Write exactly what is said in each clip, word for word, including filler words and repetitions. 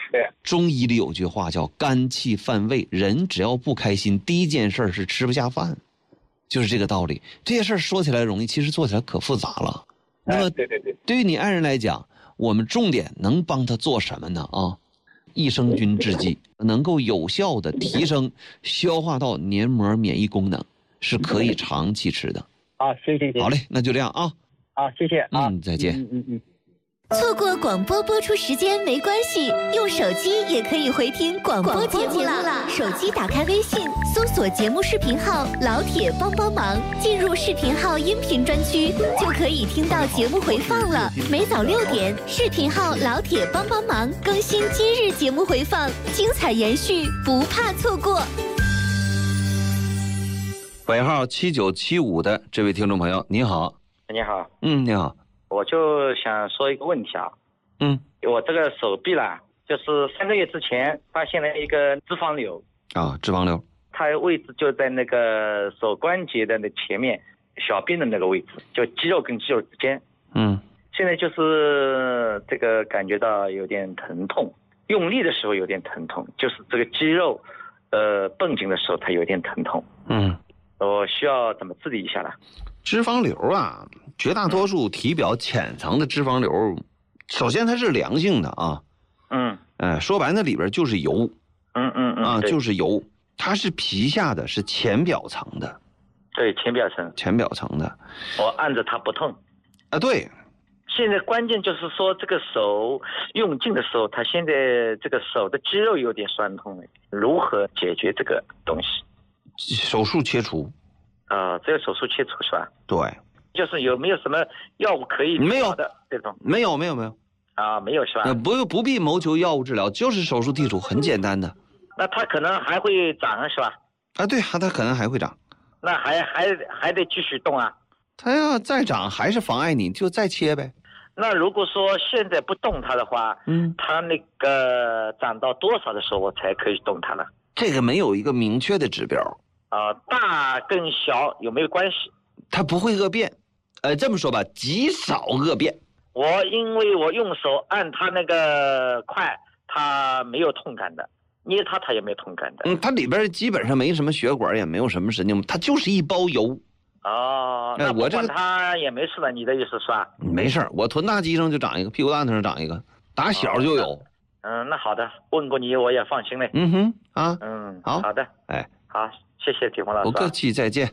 对。 中医里有句话叫肝气犯胃，人只要不开心，第一件事是吃不下饭，就是这个道理。这些事儿说起来容易，其实做起来可复杂了。那么， 对对对， 对于你爱人来讲，我们重点能帮他做什么呢？啊，益生菌制剂能够有效的提升消化道黏膜免疫功能，是可以长期吃的。 好，谢谢谢谢。 好嘞，那就这样啊。 好，谢谢啊。 嗯，再见。 嗯嗯嗯。 错过广播播出时间没关系，用手机也可以回听广播节目啦。手机打开微信，搜索节目视频号“老铁帮帮忙”，进入视频号音频专区，就可以听到节目回放了。每早六点，视频号“老铁帮帮忙”更新今日节目回放，精彩延续，不怕错过。 尾号七九七五的这位听众朋友，你好。 你好。 嗯，你好。 我就想说一个问题啊， 嗯， 我这个手臂啦，就是三个月之前发现了一个脂肪瘤啊，脂肪瘤， 它位置就在那个手关节的那前面，小臂的那个位置，就肌肉跟肌肉之间。 嗯， 现在就是这个感觉到有点疼痛，用力的时候有点疼痛，就是这个肌肉，呃，绷紧的时候它有点疼痛。 嗯， 我需要怎么治理一下呢？ 脂肪瘤啊，绝大多数体表浅层的脂肪瘤，首先它是良性的啊， 嗯， 哎，说白了里边就是油， 嗯嗯嗯， 啊，就是油，它是皮下的，是浅表层的， 对，浅表层， 浅表层的， 我按着它不痛， 啊，对， 现在关键就是说这个手用劲的时候，它现在这个手的肌肉有点酸痛了，如何解决这个东西？ 手术切除。 啊、呃，这个手术切除是吧？ 对， 就是有没有什么药物可以没有的这种？ 没有没有没有啊，没有是吧？ 不不必谋求药物治疗，就是手术剔除，很简单的。 那它可能还会长是吧？ 啊，对，它可能还会长。 那还还还得继续动啊？ 它要再长还是妨碍你，就再切呗。 那如果说现在不动它的话， 嗯， 它那个长到多少的时候我才可以动它呢？ 这个没有一个明确的指标。 啊、呃，大跟小有没有关系？ 它不会恶变，呃，这么说吧，极少恶变。 我因为我用手按它那个块，它没有痛感的，捏它它也没有痛感的。 嗯，它里边基本上没什么血管，也没有什么神经，它就是一包油。 哦，那我这个它也没事了，你的意思是吧？ 没事，我臀大肌上就长一个，屁股蛋子上长一个，打小就有。 哦、嗯，那好的，问过你我也放心嘞。 嗯哼，啊， 嗯， 好， 好的， 哎， 好。谢谢铁峰老师， 不客气，再见。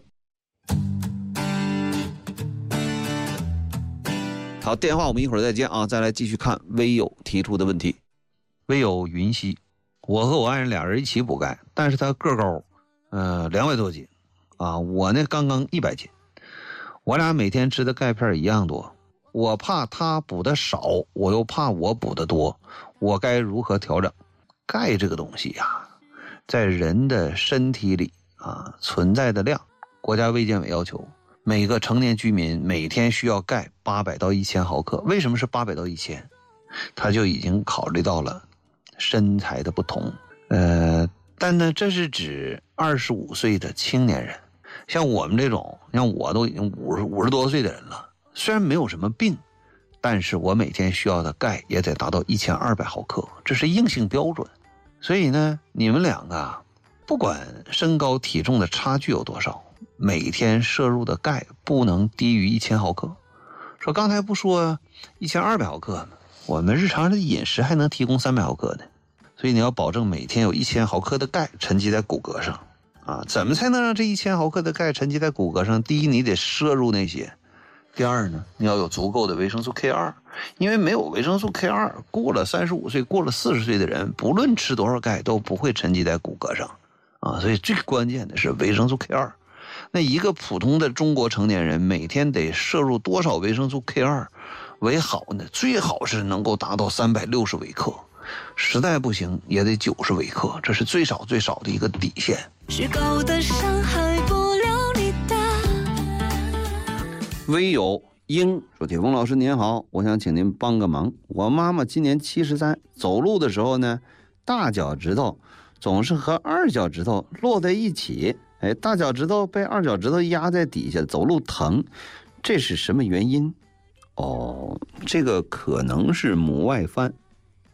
好，电话我们一会儿再接啊，再来继续看微友提出的问题。微友云溪，我和我爱人俩人一起补钙，但是他个高，呃，两百多斤，啊，我呢刚刚一百斤，我俩每天吃的钙片一样多，我怕他补的少，我又怕我补的多，我该如何调整？钙这个东西呀、啊，在人的身体里。啊，存在的量，国家卫健委要求每个成年居民每天需要钙八百到一千毫克。为什么是八百到一千？他就已经考虑到了身材的不同。呃，但呢，这是指二十五岁的青年人，像我们这种，像我都已经五十五十多岁的人了，虽然没有什么病，但是我每天需要的钙也得达到一千二百毫克，这是硬性标准。所以呢，你们两个啊。不管身高体重的差距有多少，每天摄入的钙不能低于一千毫克。说刚才不说一千二百毫克呢，我们日常的饮食还能提供三百毫克呢。所以你要保证每天有一千毫克的钙沉积在骨骼上啊。怎么才能让这一千毫克的钙沉积在骨骼上？第一，你得摄入那些；第二呢，你要有足够的维生素 K 二， 因为没有维生素 K 二， 过了三十五岁、过了四十岁的人，不论吃多少钙都不会沉积在骨骼上。啊，所以最关键的是维生素 K 二。那一个普通的中国成年人每天得摄入多少维生素 K 二为好呢？最好是能够达到三百六十微克，实在不行也得九十微克，这是最少最少的一个底线。 是狗的伤害不了你的。 微友英说：“铁峰老师您好，我想请您帮个忙。我妈妈今年七十三，走路的时候呢，大脚趾头总是和二脚趾头落在一起，哎，大脚趾头被二脚趾头压在底下，走路疼，这是什么原因？哦，这个可能是母外翻，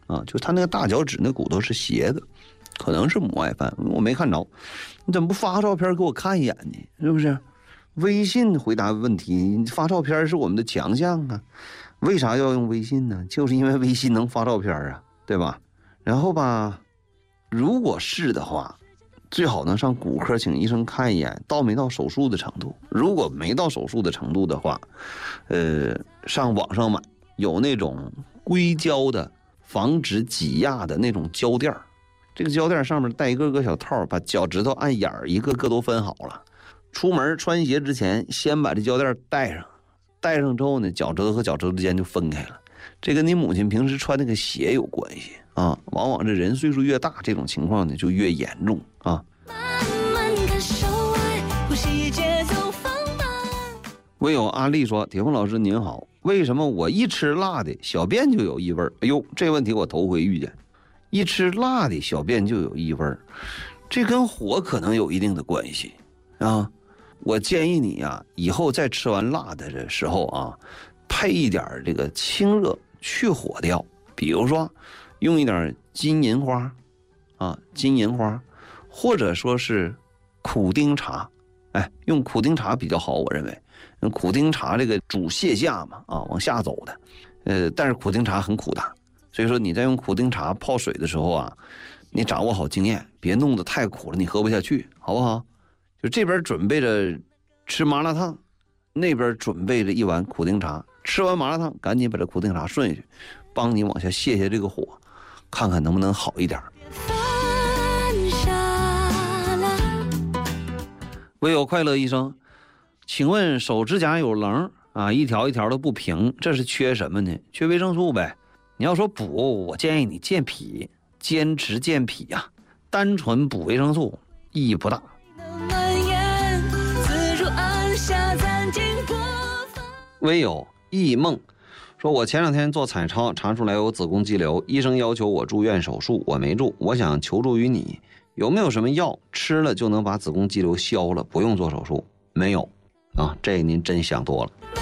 啊，就他那个大脚趾那骨头是斜的，可能是母爱犯，我没看着。你怎么不发个照片给我看一眼呢？是不是？微信回答问题，你发照片是我们的强项啊。为啥要用微信呢？就是因为微信能发照片啊，对吧？然后吧，如果是的话，最好能上骨科请医生看一眼，到没到手术的程度。如果没到手术的程度的话，呃，上网上买有那种硅胶的防止挤压的那种胶垫，这个胶垫上面带一个个小套，把脚趾头按眼儿一个个都分好了。出门穿鞋之前，先把这胶带带上，带上之后呢，脚趾头和脚趾头之间就分开了。这跟你母亲平时穿那个鞋有关系啊。往往这人岁数越大，这种情况呢就越严重啊。唯有阿丽说：“铁峰老师您好，为什么我一吃辣的小便就有异味？”哎呦，这问题我头回遇见，一吃辣的小便就有异味，这跟火可能有一定的关系啊。我建议你啊，以后在吃完辣的的时候啊，配一点这个清热去火的药，比如说用一点金银花啊，金银花，或者说是苦丁茶，哎，用苦丁茶比较好，我认为，用苦丁茶这个主泻下嘛，啊，往下走的，呃，但是苦丁茶很苦的，所以说你在用苦丁茶泡水的时候啊，你掌握好经验，别弄得太苦了，你喝不下去，好不好？就这边准备着吃麻辣烫，那边准备着一碗苦丁茶，吃完麻辣烫赶紧把这苦丁茶顺下去，帮你往下泄泄这个火，看看能不能好一点。唯有快乐医生，请问手指甲有棱啊，一条一条的不平，这是缺什么呢？缺维生素呗。你要说补，我建议你健脾，坚持健脾呀、啊，单纯补维生素意义不大。唯有忆梦说，我前两天做彩超查出来有子宫肌瘤，医生要求我住院手术，我没住，我想求助于你，有没有什么药吃了就能把子宫肌瘤消了，不用做手术？没有啊，这您真想多了。